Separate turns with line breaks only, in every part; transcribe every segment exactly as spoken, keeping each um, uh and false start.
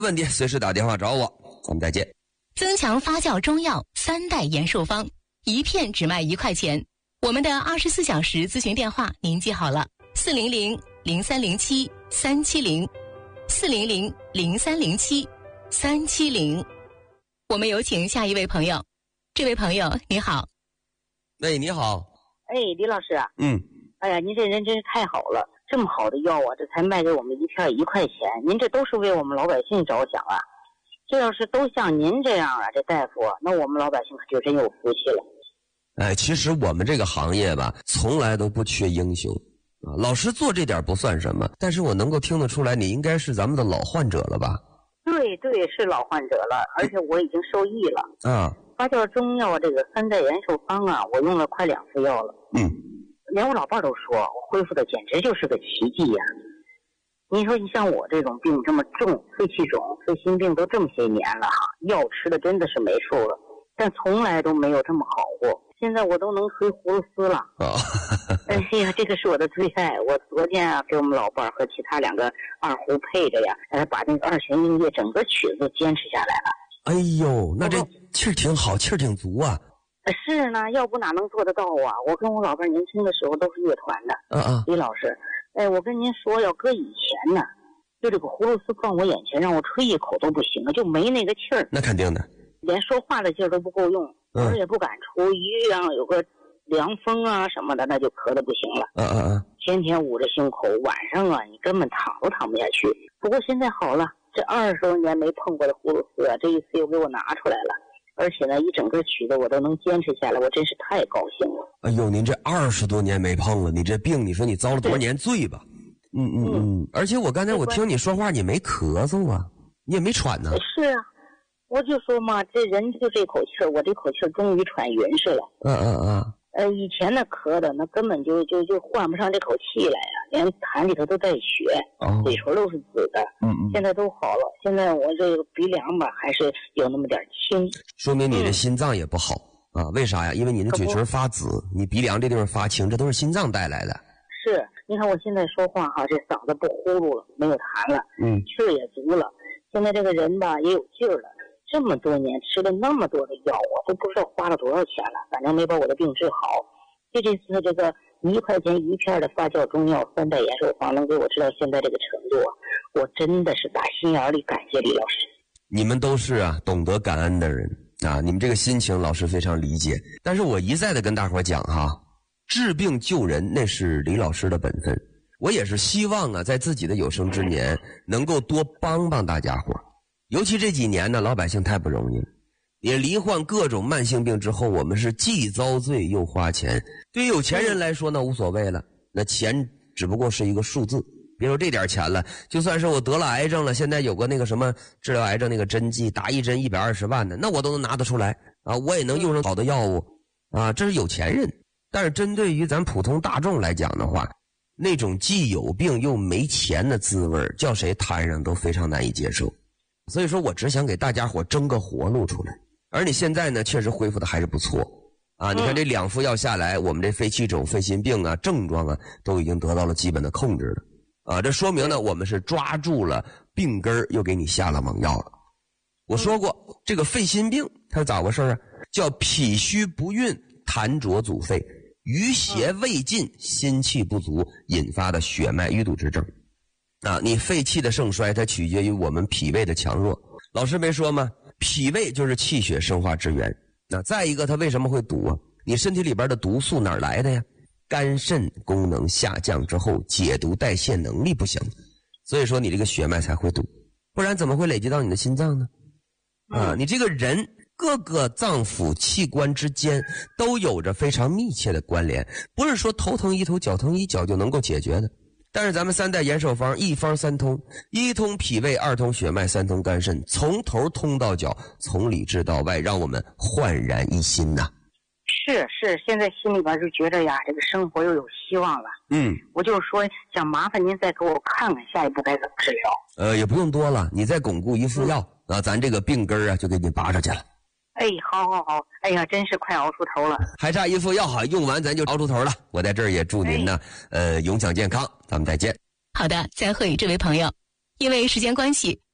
问题随时打电话找我，咱们再见。
增强发酵中药三代延寿方，一片只卖一块钱。我们的二十四小时咨询电话您记好了，四零零零三零七三七零，四零零零三零七三七零。我们有请下一位朋友。这位朋友你好。
哎，你好。
哎，李老师啊。
嗯。
哎呀，您这人真是太好了，这么好的药啊，这才卖给我们一片一块钱，您这都是为我们老百姓着想啊。这要是都像您这样啊，这大夫啊，那我们老百姓可就真有福气了。
哎，其实我们这个行业吧，从来都不缺英雄啊。老师做这点不算什么，但是我能够听得出来，你应该是咱们的老患者了吧？
对对，是老患者了，而且我已经受益了。
啊，
发酵中药这个三代延寿方啊，我用了快两副药了。
嗯，
连我老伴都说我恢复的简直就是个奇迹呀。你说你像我这种病这么重，肺气肿、肺心病都这么些年了哈，药吃的真的是没数了，但从来都没有这么好过。现在我都能吹葫芦丝了。
哦，
哎呀，这个是我的最爱。我昨天啊，给我们老伴和其他两个二胡配着呀，呃，把那个二弦映月整个曲子都坚持下来了。
哎呦，那这气儿挺好，气儿挺足啊。
是呢，要不哪能做得到啊？我跟我老伴年轻的时候都是乐团的。
嗯嗯，
李老师，哎，我跟您说，要搁以前呢，就这个葫芦丝放我眼前，让我吹一口都不行啊，就没那个气儿。
那肯定的，
连说话的劲儿都不够用，
嗯，
我也不敢出，一样有个凉风啊什么的，那就咳得不行了。
嗯嗯嗯，
天天捂着胸口，晚上啊，你根本躺都躺不下去。不过现在好了，这二十多年没碰过的葫芦丝啊，这一次又给我拿出来了。而且呢，一整个曲子我都能坚持下来，我真是太高兴了。
哎呦，您这二十多年没碰了，你这病，你说你遭了多少年罪吧？嗯嗯嗯。而且我刚才我听你说话，你没咳嗽啊，你也没喘呢。
是啊，我就说嘛，这人就这口气儿，我这口气儿终于喘匀实了。
嗯嗯嗯。
呃，以前那咳的，那根本就就就换不上这口气来呀、啊，连痰里头都带血，
哦，
嘴唇都是紫的。嗯嗯。现在都好了，现在我这个鼻梁吧，还是有那么点轻。
说明你的心脏也不好、嗯、啊？为啥呀？因为你的嘴唇发紫，你鼻梁这地方发青，这都是心脏带来的。
是，你看我现在说话哈，这嗓子不呼噜了，没有痰了，嗯，气儿也足了。现在这个人吧也有劲儿了。这么多年吃了那么多的药，我都不知道花了多少钱了，反正没把我的病治好。就这次这个一块钱一片的发酵中药三代延寿方能给我治到现在这个程度啊，我真的是打心眼里感谢李老师。
你们都是啊懂得感恩的人啊，你们这个心情老师非常理解。但是我一再的跟大伙讲哈，治病救人那是李老师的本分，我也是希望啊在自己的有生之年能够多帮帮大家伙。尤其这几年呢，老百姓太不容易了，也罹患各种慢性病之后，我们是既遭罪又花钱。对于有钱人来说呢，无所谓了，那钱只不过是一个数字。别说这点钱了，就算是我得了癌症了，现在有个那个什么治疗癌症那个针剂，打一针一百二十万的，那我都能拿得出来啊，我也能用上好的药物啊，这是有钱人。但是针对于咱普通大众来讲的话，那种既有病又没钱的滋味，叫谁摊上都非常难以接受。所以说我只想给大家伙争个活路出来。而你现在呢确实恢复的还是不错啊，你看这两副药下来，我们这肺气肿、肺心病啊症状啊都已经得到了基本的控制了啊，这说明呢我们是抓住了病根，又给你下了猛药了。我说过这个肺心病它是咋回事啊？叫脾虚不运，痰浊阻肺，余邪未尽，心气不足引发的血脉淤堵之症啊，你肺气的盛衰它取决于我们脾胃的强弱。老师没说吗？脾胃就是气血生化之源。那再一个它为什么会堵啊？你身体里边的毒素哪儿来的呀？肝肾功能下降之后，解毒代谢能力不行，所以说你这个血脉才会堵，不然怎么会累积到你的心脏呢？啊，你这个人各个脏腑器官之间都有着非常密切的关联，不是说头疼一头脚疼一脚就能够解决的。但是咱们三代延寿方一方三通，一通脾胃，二通血脉，三通肝肾，从头通到脚，从里至到外，让我们焕然一新呐、啊。
是是，现在心里边就觉得呀，这个生活又有希望了。嗯，我就是说想麻烦您再给我看看下一步该怎么治疗。
呃，也不用多了，你再巩固一副药、嗯、啊，咱这个病根啊就给你拔上去了。
哎，好好好，哎呀，真是快熬出头了，
还差一副药好，用完咱就熬出头了。我在这儿也祝您呢、哎、呃永享健康，咱们再见。
好的，再会这位朋友。因为时间关系，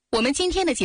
我们今天的节